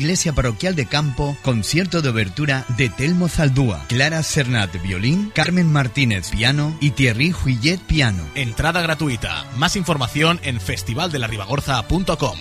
Iglesia Parroquial de Campo, concierto de obertura de Telmo Zaldúa, Clara Cernat, violín, Carmen Martínez, piano y Thierry Juillet, piano. Entrada gratuita. Más información en festivaldelaribagorza.com.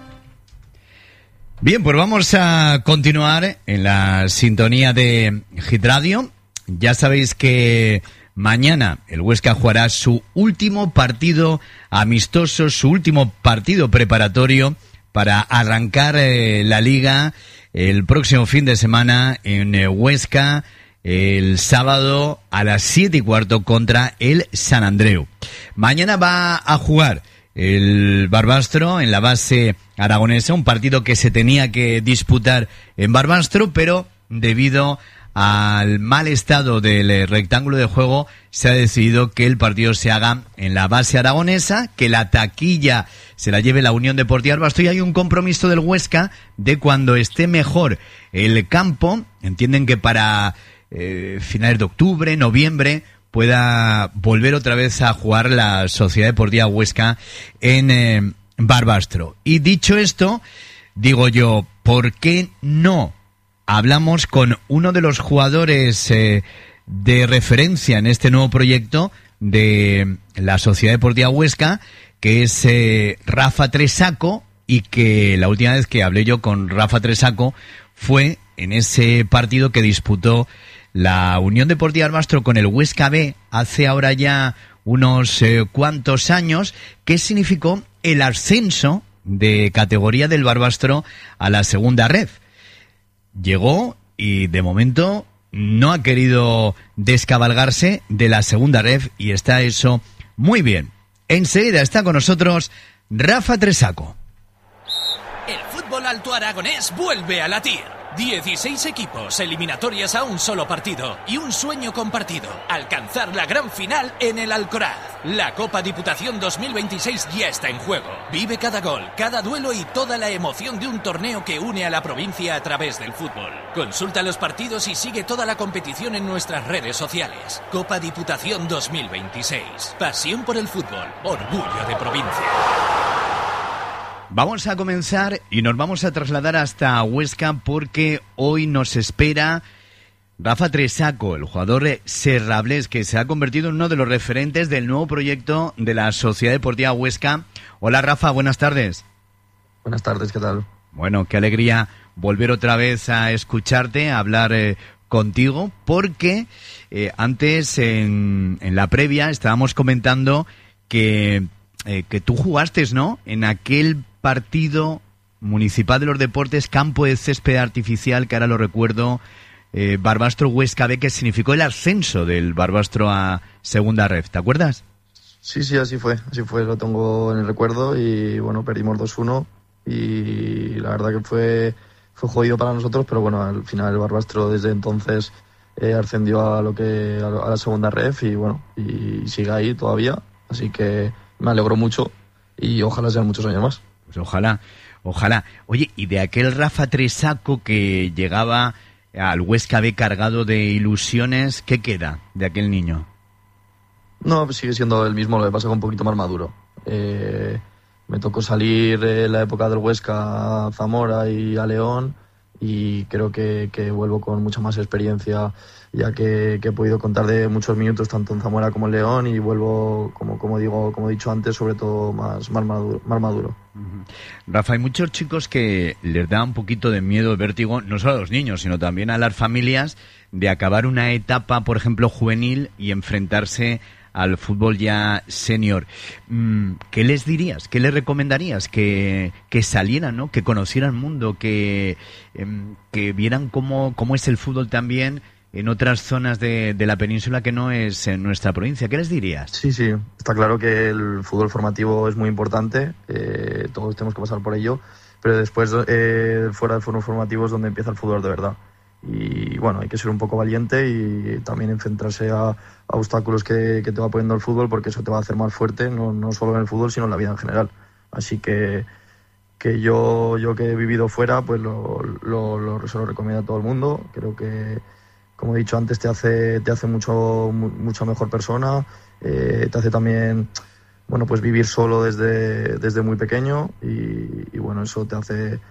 Bien, pues vamos a continuar en la sintonía de Hit Radio. Ya sabéis que mañana el Huesca jugará su último partido amistoso, su último partido preparatorio para arrancar la Liga el próximo fin de semana en Huesca, el sábado a las 7:15 contra el Sant Andreu. Mañana va a jugar el Barbastro en la base aragonesa, un partido que se tenía que disputar en Barbastro, pero debido al mal estado del rectángulo de juego se ha decidido que el partido se haga en la base aragonesa, que la taquilla se la lleve la Unión Deportiva Barbastro, y hay un compromiso del Huesca de cuando esté mejor el campo. Entienden que para finales de octubre, noviembre, pueda volver otra vez a jugar la Sociedad Deportiva Huesca en Barbastro. Y dicho esto, digo yo, ¿por qué no hablamos con uno de los jugadores de referencia en este nuevo proyecto de la Sociedad Deportiva Huesca, que es Rafa Tresaco, y que la última vez que hablé yo con Rafa Tresaco fue en ese partido que disputó la Unión Deportiva Barbastro con el Huesca B hace ahora ya unos cuantos años, que significó el ascenso de categoría del Barbastro a la segunda red. Llegó y de momento no ha querido descabalgarse de la segunda red, y está eso muy bien. Enseguida está con nosotros Rafa Tresaco. El fútbol alto aragonés vuelve a latir. 16 equipos, eliminatorias a un solo partido y un sueño compartido: alcanzar la gran final en el Alcoraz. La Copa Diputación 2026 ya está en juego. Vive cada gol, cada duelo y toda la emoción de un torneo que une a la provincia a través del fútbol. Consulta los partidos y sigue toda la competición en nuestras redes sociales. Copa Diputación 2026. Pasión por el fútbol, orgullo de provincia. Vamos a comenzar y nos vamos a trasladar hasta Huesca, porque hoy nos espera Rafa Tresaco, el jugador serrablés que se ha convertido en uno de los referentes del nuevo proyecto de la Sociedad Deportiva Huesca. Hola Rafa, buenas tardes. Buenas tardes, ¿qué tal? Bueno, qué alegría volver otra vez a escucharte, a hablar contigo, porque antes en la previa estábamos comentando que tú jugaste, ¿no?, en aquel partido municipal de los deportes, campo de césped artificial, que ahora lo recuerdo, Barbastro Huesca B, que significó el ascenso del Barbastro a segunda red. ¿Te acuerdas? Sí, así fue, lo tengo en el recuerdo, y bueno, perdimos 2-1 y la verdad que fue jodido para nosotros, pero bueno, al final el Barbastro desde entonces ascendió a la segunda red, y bueno, y sigue ahí todavía, así que me alegró mucho y ojalá sean muchos años más. Pues ojalá. Oye, y de aquel Rafa Tresaco que llegaba al Huesca B cargado de ilusiones, ¿qué queda de aquel niño? No, pues sigue siendo el mismo, lo que pasa que un poquito más maduro. Me tocó salir en la época del Huesca a Zamora y a León, y creo que vuelvo con mucha más experiencia, ya que he podido contar de muchos minutos tanto en Zamora como en León, y vuelvo, como he dicho antes, sobre todo más maduro. Rafa, hay muchos chicos que les da un poquito de miedo, vértigo, no solo a los niños, sino también a las familias, de acabar una etapa, por ejemplo, juvenil y enfrentarse al fútbol ya senior. ¿Qué les dirías? ¿Qué les recomendarías? Que salieran, ¿no?, que conocieran el mundo, que vieran cómo es el fútbol también en otras zonas de la península que no es en nuestra provincia. ¿Qué les dirías? Sí, está claro que el fútbol formativo es muy importante, todos tenemos que pasar por ello, pero después fuera del fútbol formativo es donde empieza el fútbol de verdad. Y bueno, hay que ser un poco valiente y también enfrentarse a obstáculos que te va poniendo el fútbol, porque eso te va a hacer más fuerte, no solo en el fútbol, sino en la vida en general. Así que yo que he vivido fuera, pues se lo recomiendo a todo el mundo. Creo que, como he dicho antes, te hace mucha mejor persona, te hace también, bueno, pues vivir solo desde muy pequeño, y bueno, eso te hace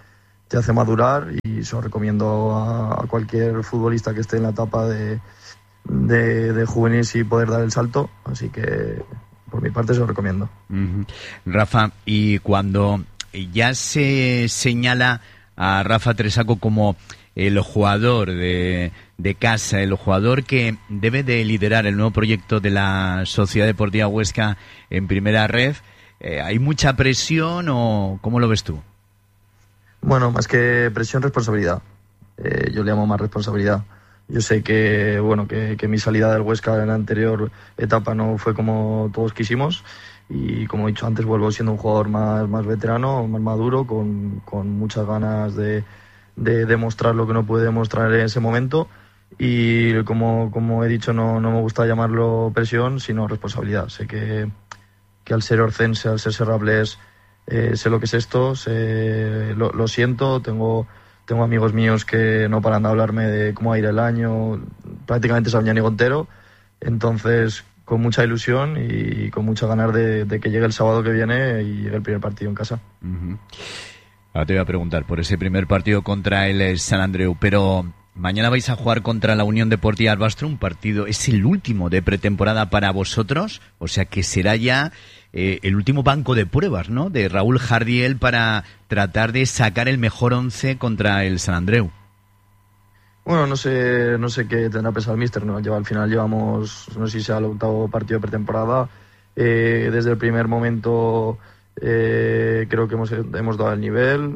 te hace madurar, y se lo recomiendo a cualquier futbolista que esté en la etapa de juveniles y poder dar el salto, así que por mi parte se lo recomiendo. Rafa, y cuando ya se señala a Rafa Tressaco como el jugador de casa, el jugador que debe de liderar el nuevo proyecto de la Sociedad Deportiva Huesca en Primera Ref, ¿hay mucha presión o cómo lo ves tú? Bueno, más que presión, responsabilidad. Yo le llamo más responsabilidad. Yo sé que mi salida del Huesca en la anterior etapa no fue como todos quisimos, y como he dicho antes, vuelvo siendo un jugador más veterano, más maduro, con muchas ganas de demostrar lo que no pude demostrar en ese momento, y como he dicho, no me gusta llamarlo presión, sino responsabilidad. Sé que al ser orcense, al ser serrablés, sé lo que es esto, lo siento. Tengo amigos míos que no paran de hablarme de cómo va a ir el año, prácticamente es año entero, entonces con mucha ilusión y con muchas ganas de que llegue el sábado que viene y llegue el primer partido en casa. Ahora te voy a preguntar por ese primer partido contra el Sant Andreu, pero mañana vais a jugar contra la Unión Deportiva Barbastro, un partido, es el último de pretemporada para vosotros, o sea que será ya el último banco de pruebas, ¿no?, de Raúl Jardiel para tratar de sacar el mejor 11 contra el Sant Andreu. Bueno, no sé qué tendrá pensado el míster, ¿no? Al final llevamos, no sé si sea el 8º partido de pretemporada. Desde el primer momento creo que hemos dado el nivel.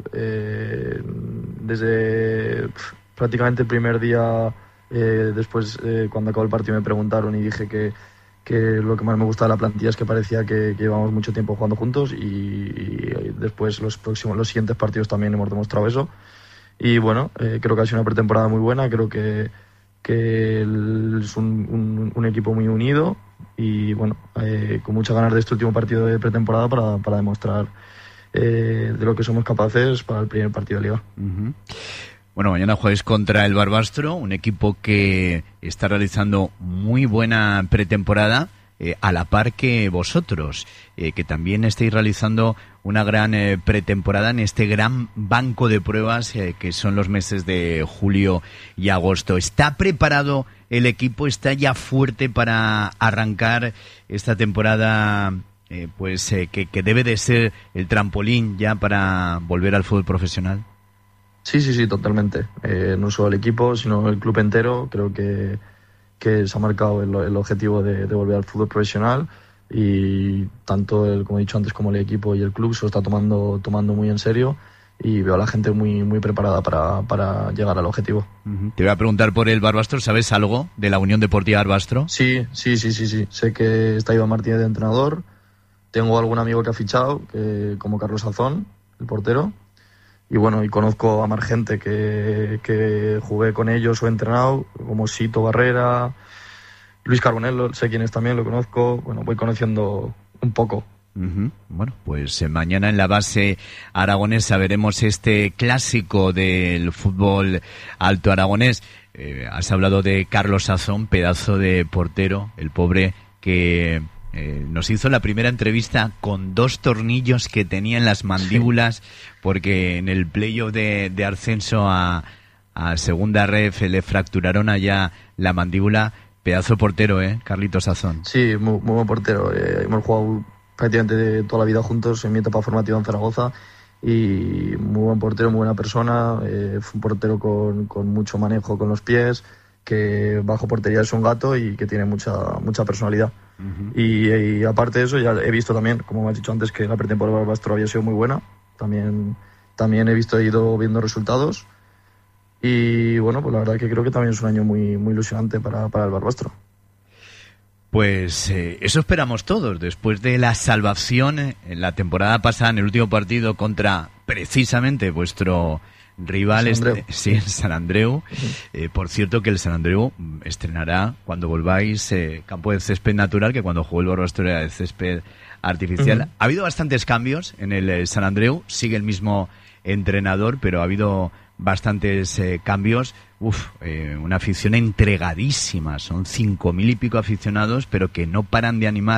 Desde prácticamente el primer día, después cuando acabó el partido me preguntaron y dije que lo que más me gusta de la plantilla es que parecía que llevamos mucho tiempo jugando juntos, y después los siguientes partidos también hemos demostrado eso. Y bueno, creo que ha sido una pretemporada muy buena, creo que es un equipo muy unido, y bueno, con muchas ganas de este último partido de pretemporada para demostrar de lo que somos capaces para el primer partido de Liga. Bueno, mañana juegues contra el Barbastro, un equipo que está realizando muy buena pretemporada, a la par que vosotros, que también estáis realizando una gran pretemporada en este gran banco de pruebas que son los meses de julio y agosto. ¿Está preparado el equipo? ¿Está ya fuerte para arrancar esta temporada que debe de ser el trampolín ya para volver al fútbol profesional? Sí, totalmente. No solo el equipo, sino el club entero. Creo que se ha marcado el objetivo de volver al fútbol profesional, y tanto como he dicho antes, como el equipo y el club se lo está tomando muy en serio, y veo a la gente muy, muy preparada para llegar al objetivo. Te voy a preguntar por el Barbastro. ¿Sabes algo de la Unión Deportiva Barbastro? Sí. Sé que está Iván Martínez de entrenador. Tengo algún amigo que ha fichado, como Carlos Azón, el portero. Y bueno, y conozco a más gente que jugué con ellos o he entrenado, como Sito Barrera, Luis Carbonell, sé quién es también, lo conozco. Bueno, voy conociendo un poco. Bueno, pues mañana en la base aragonesa veremos este clásico del fútbol alto aragonés. Has hablado de Carlos Azón, pedazo de portero, el pobre que nos hizo la primera entrevista con 2 tornillos que tenía en las mandíbulas, porque en el playoff de ascenso a segunda ref le fracturaron allá la mandíbula. Pedazo de portero, Carlitos Azón. Sí, muy buen portero. Hemos jugado prácticamente toda la vida juntos en mi etapa formativa en Zaragoza, y muy buen portero, muy buena persona. Fue un portero con mucho manejo con los pies, que bajo portería es un gato y que tiene mucha personalidad. Y aparte de eso, ya he visto también, como me has dicho antes, que la pretemporada de Barbastro había sido muy buena. También he ido viendo resultados, y bueno, pues la verdad que creo que también es un año muy, muy ilusionante para el Barbastro. Pues eso esperamos todos, después de la salvación en la temporada pasada, en el último partido contra precisamente vuestro rival, el Sant Andreu. Por cierto, que el Sant Andreu estrenará, cuando volváis, campo de césped natural, que cuando jugó el Barbastro era de césped artificial. Ha habido bastantes cambios en el Sant Andreu, sigue el mismo entrenador, pero ha habido bastantes cambios. Una afición entregadísima, son 5.000 y pico aficionados, pero que no paran de animar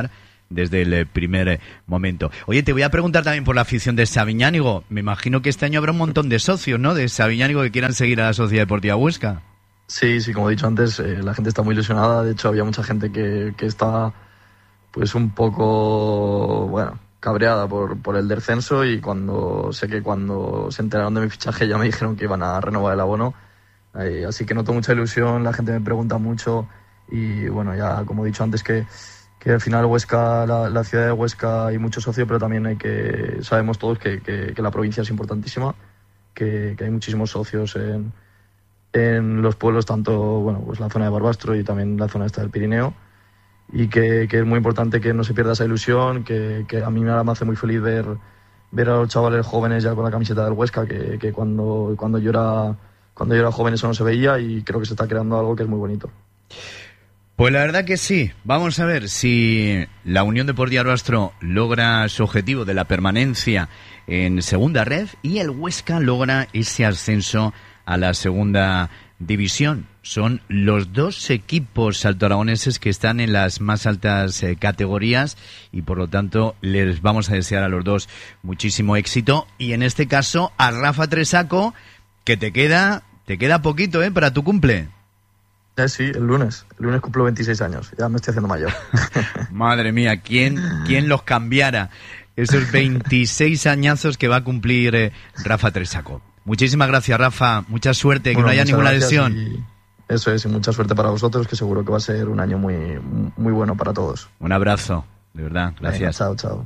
desde el primer momento. Oye, te voy a preguntar también por la afición de Sabiñánigo. Me imagino que este año habrá un montón de socios, ¿no?, de Sabiñánigo que quieran seguir a la Sociedad Deportiva Huesca. Sí, como he dicho antes, la gente está muy ilusionada. De hecho, había mucha gente que está pues un poco, bueno, cabreada por el descenso, y cuando se enteraron de mi fichaje ya me dijeron que iban a renovar el abono. Así que noto mucha ilusión, la gente me pregunta mucho, y bueno, ya como he dicho antes que al final Huesca, la ciudad de Huesca, hay muchos socios, pero también sabemos todos que la provincia es importantísima, que hay muchísimos socios en los pueblos, tanto bueno, pues la zona de Barbastro y también la zona esta del Pirineo, y que es muy importante que no se pierda esa ilusión, que a mí me hace muy feliz ver a los chavales jóvenes ya con la camiseta del Huesca, que cuando yo era joven eso no se veía, y creo que se está creando algo que es muy bonito. Pues la verdad que sí. Vamos a ver si la Unión Deportiva Barbastro logra su objetivo de la permanencia en segunda red y el Huesca logra ese ascenso a la segunda división. Son los dos equipos altoaragoneses que están en las más altas categorías, y por lo tanto les vamos a desear a los dos muchísimo éxito. Y en este caso a Rafa Tresaco, que te queda poquito para tu cumple. Sí, el lunes cumplo 26 años, ya me estoy haciendo mayor. Madre mía, ¿quién los cambiara? Esos 26 añazos que va a cumplir Rafa Tresaco. Muchísimas gracias, Rafa, mucha suerte, que no haya ninguna lesión. Eso es, y mucha suerte para vosotros, que seguro que va a ser un año muy, muy bueno para todos. Un abrazo, de verdad, gracias. Venga, chao.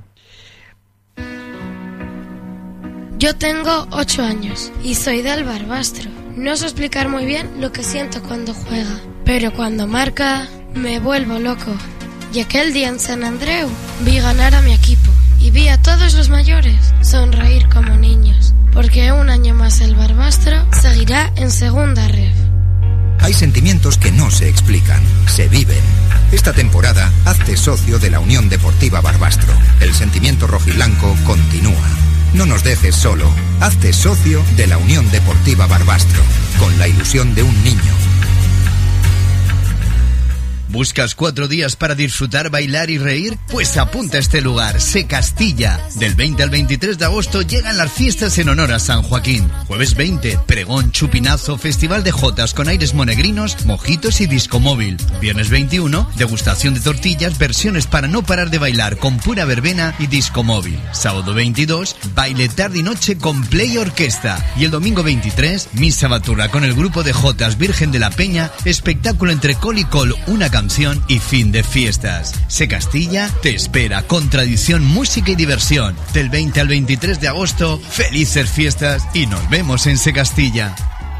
Yo tengo 8 años y soy del Barbastro. No sé explicar muy bien lo que siento cuando juega, pero cuando marca me vuelvo loco. Y aquel día en San Andreu vi ganar a mi equipo y vi a todos los mayores sonreír como niños, porque un año más el Barbastro seguirá en segunda red. Hay sentimientos que no se explican, se viven. Esta temporada, hazte socio de la Unión Deportiva Barbastro. El sentimiento rojiblanco continúa. No nos dejes solo. Hazte socio de la Unión Deportiva Barbastro, con la ilusión de un niño. ¿Buscas 4 días para disfrutar, bailar y reír? Pues apunta a este lugar, Se Castilla. Del 20 al 23 de agosto llegan las fiestas en honor a San Joaquín. Jueves 20, pregón, chupinazo, festival de jotas con aires monegrinos, mojitos y disco móvil. Viernes 21, degustación de tortillas, versiones para no parar de bailar con pura verbena y disco móvil. Sábado 22, baile tarde y noche con play orquesta. Y el domingo 23, misa baturra con el grupo de jotas Virgen de la Peña, espectáculo entre col y col, una canción y fin de fiestas. Se Castilla te espera con tradición, música y diversión. Del 20 al 23 de agosto, felices fiestas y nos vemos en Se Castilla.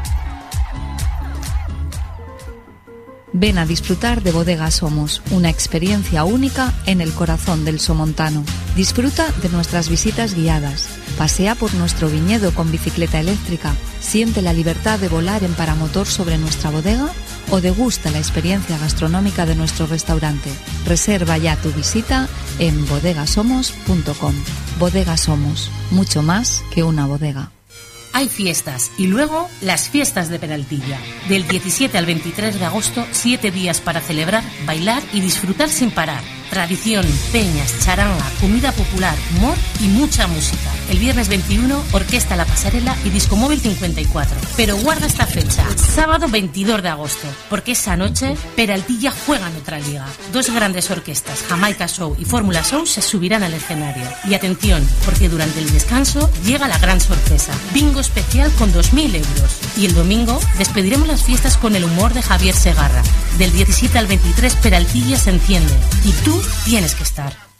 Ven a disfrutar de Bodega Somos, una experiencia única en el corazón del somontano. Disfruta de nuestras visitas guiadas. Pasea por nuestro viñedo con bicicleta eléctrica. Siente la libertad de volar en paramotor sobre nuestra bodega o degusta la experiencia gastronómica de nuestro restaurante. Reserva ya tu visita en bodegasomos.com. Bodega Somos, mucho más que una bodega. Hay fiestas y luego las fiestas de Peraltilla. Del 17 al 23 de agosto, 7 días para celebrar, bailar y disfrutar sin parar. Tradición, peñas, charanga, comida popular, humor y mucha música. El viernes 21, Orquesta La Pasarela y Disco Móvil 54. Pero guarda esta fecha, sábado 22 de agosto, porque esa noche Peraltilla juega en otra liga. 2 grandes orquestas, Jamaica Show y Fórmula Show, se subirán al escenario. Y atención, porque durante el descanso llega la gran sorpresa, bingo especial con 2.000 euros. Y el domingo despediremos las fiestas con el humor de Javier Segarra. Del 17 al 23 Peraltilla se enciende y tú tienes que estar.